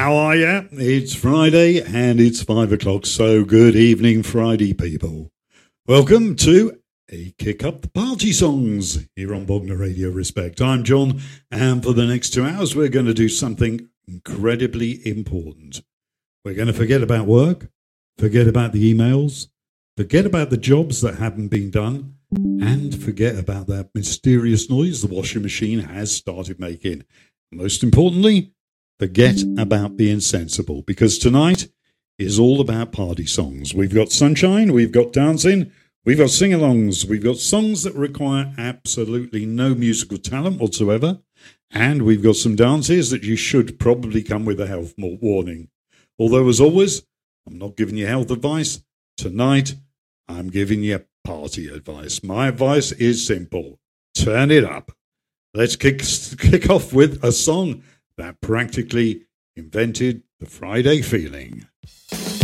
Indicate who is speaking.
Speaker 1: How are you? It's Friday and it's 5 o'clock, so good evening, Friday people. Welcome to a Kick Up the Party Songs here on Bognor Radio Respect. I'm John, and for the next 2 hours we're going to do something incredibly important. We're going to forget about work, forget about the emails, forget about the jobs that haven't been done, and forget about that mysterious noise the washing machine has started making. Most importantly, forget about being sensible, because tonight is all about party songs. We've got sunshine, we've got dancing, we've got sing-alongs, we've got songs that require absolutely no musical talent whatsoever, and we've got some dances that you should probably come with a health warning. Although, as always, I'm not giving you health advice. Tonight, I'm giving you party advice. My advice is simple. Turn it up. Let's kick off with a song that practically invented the Friday feeling.